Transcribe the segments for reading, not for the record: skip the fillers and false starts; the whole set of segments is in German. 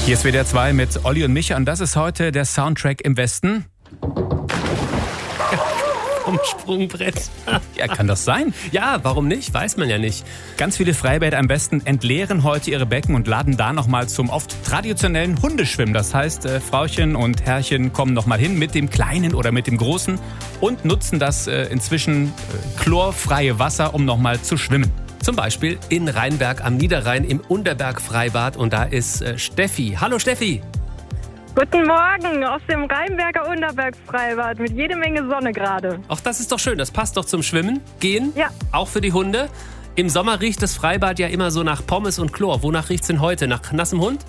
Hier ist WDR 2 mit Olli und Micha und das ist heute der Soundtrack im Westen. Vom Sprungbrett. Ja, kann das sein? Ja, warum nicht? Weiß man ja nicht. Ganz viele Freibäder am Besten entleeren heute ihre Becken und laden da nochmal zum oft traditionellen Hundeschwimmen. Das heißt, Frauchen und Herrchen kommen nochmal hin mit dem Kleinen oder mit dem Großen und nutzen das inzwischen chlorfreie Wasser, um nochmal zu schwimmen. Zum Beispiel in Rheinberg am Niederrhein im Unterberg-Freibad. Und da ist Steffi. Hallo Steffi. Guten Morgen aus dem Rheinberger Unterberg-Freibad mit jede Menge Sonne gerade. Ach, das ist doch schön. Das passt doch zum Schwimmen, Gehen. Ja. Auch für die Hunde. Im Sommer riecht das Freibad ja immer so nach Pommes und Chlor. Wonach riecht's denn heute? Nach nassem Hund?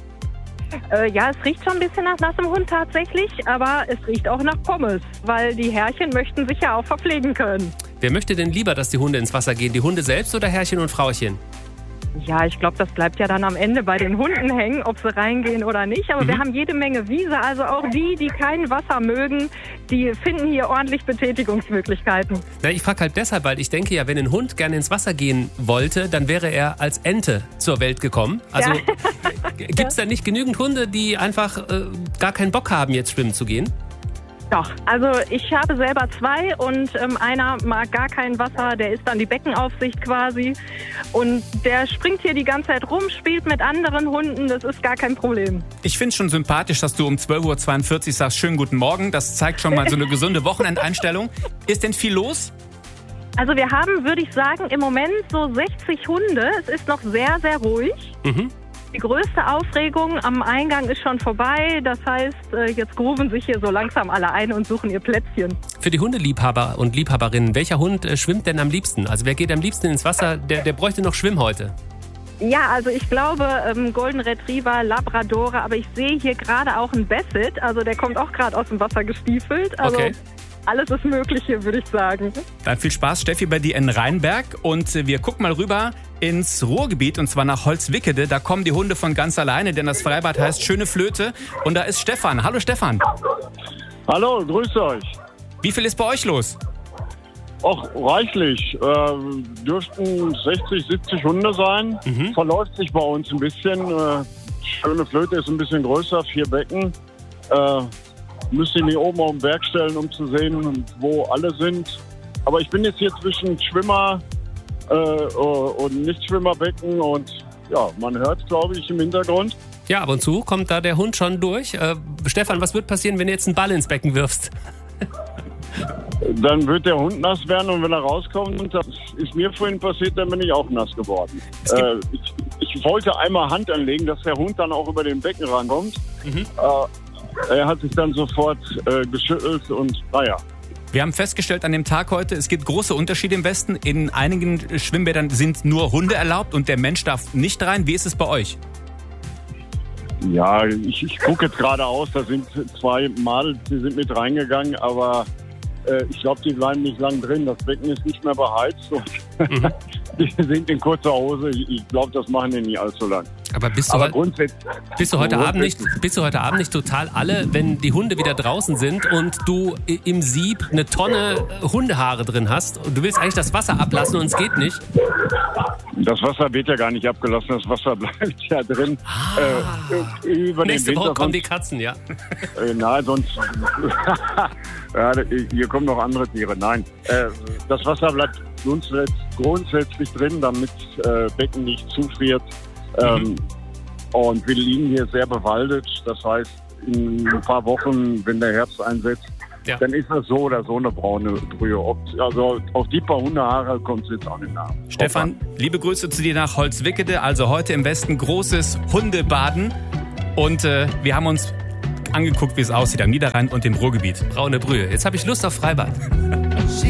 Ja, es riecht schon ein bisschen nach nassem Hund tatsächlich, aber es riecht auch nach Pommes, weil die Herrchen möchten sich ja auch verpflegen können. Wer möchte denn lieber, dass die Hunde ins Wasser gehen? Die Hunde selbst oder Herrchen und Frauchen? Ja, ich glaube, das bleibt ja dann am Ende bei den Hunden hängen, ob sie reingehen oder nicht. Aber wir haben jede Menge Wiese, also auch die kein Wasser mögen, die finden hier ordentlich Betätigungsmöglichkeiten. Na, ich frage halt deshalb, weil ich denke ja, wenn ein Hund gerne ins Wasser gehen wollte, dann wäre er als Ente zur Welt gekommen. Also gibt es da nicht genügend Hunde, die einfach gar keinen Bock haben, jetzt schwimmen zu gehen? Doch, also ich habe selber 2 und einer mag gar kein Wasser, der ist dann die Beckenaufsicht quasi und der springt hier die ganze Zeit rum, spielt mit anderen Hunden, das ist gar kein Problem. Ich finde es schon sympathisch, dass du um 12.42 Uhr sagst, schönen guten Morgen. Das zeigt schon mal so eine gesunde Wochenendeinstellung. Ist denn viel los? Also wir haben, würde ich sagen, im Moment so 60 Hunde. Es ist noch sehr, sehr ruhig. Die größte Aufregung am Eingang ist schon vorbei. Das heißt, jetzt gruben sich hier so langsam alle ein und suchen ihr Plätzchen. Für die Hundeliebhaber und Liebhaberinnen, welcher Hund schwimmt denn am liebsten? Also wer geht am liebsten ins Wasser? Der bräuchte noch Schwimmhäute. Ja, also ich glaube Golden Retriever, Labradore, aber ich sehe hier gerade auch einen Basset. Also der kommt auch gerade aus dem Wasser gestiefelt. Also Okay. Alles ist möglich hier, würde ich sagen. Dann viel Spaß, Steffi, bei dir in Rheinberg. Und wir gucken mal rüber ins Ruhrgebiet, und zwar nach Holzwickede. Da kommen die Hunde von ganz alleine, denn das Freibad heißt Schöne Flöte. Und da ist Stefan. Hallo Stefan. Hallo, grüßt euch. Wie viel ist bei euch los? Ach, reichlich. Dürften 60, 70 Hunde sein. Verläuft sich bei uns ein bisschen. Schöne Flöte ist ein bisschen größer, 4 Becken. Müsste ich mich oben auf den Berg stellen, um zu sehen, wo alle sind. Aber ich bin jetzt hier zwischen Schwimmer und Nichtschwimmerbecken und ja, man hört, glaube ich, im Hintergrund. Ja, ab und zu kommt da der Hund schon durch. Stefan, was wird passieren, wenn du jetzt einen Ball ins Becken wirfst? Dann wird der Hund nass werden und wenn er rauskommt, und das ist mir vorhin passiert, dann bin ich auch nass geworden. Ich wollte einmal Hand anlegen, dass der Hund dann auch über den Becken rankommt. Er hat sich dann sofort geschüttelt und naja. Wir haben festgestellt an dem Tag heute, es gibt große Unterschiede im Westen. In einigen Schwimmbädern sind nur Hunde erlaubt und der Mensch darf nicht rein. Wie ist es bei euch? Ja, ich gucke jetzt gerade aus, da sind 2 Mal, die sind mit reingegangen, aber ich glaube, die bleiben nicht lang drin. Das Becken ist nicht mehr beheizt und die sind in kurzer Hose. Ich glaube, das machen die nicht allzu lang. Aber bist du heute Abend nicht total alle, wenn die Hunde wieder draußen sind und du im Sieb eine Tonne Hundehaare drin hast und du willst eigentlich das Wasser ablassen und es geht nicht? Das Wasser wird ja gar nicht abgelassen, das Wasser bleibt ja drin. Über Nächste den Woche Winter kommen die Katzen, ja. Nein, sonst... ja, hier kommen noch andere Tiere. Nein, das Wasser bleibt grundsätzlich drin, damit Becken nicht zufriert. Und wir liegen hier sehr bewaldet. Das heißt, in ein paar Wochen, wenn der Herbst einsetzt, dann ist das so oder so eine braune Brühe. Also auf die paar Hundehaare kommt es jetzt auch nicht nach. Stefan, liebe Grüße zu dir nach Holzwickede. Also heute im Westen großes Hundebaden. Und wir haben uns angeguckt, wie es aussieht am Niederrhein und im Ruhrgebiet. Braune Brühe. Jetzt habe ich Lust auf Freibad.